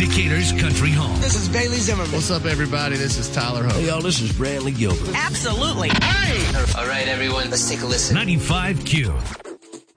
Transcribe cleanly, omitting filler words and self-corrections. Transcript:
Decatur's country home. This is Bailey Zimmerman. What's up, everybody? This is Tyler Hope. Hey, y'all, this is Brantley Gilbert. Absolutely. All right, everyone, let's take a listen. 95Q.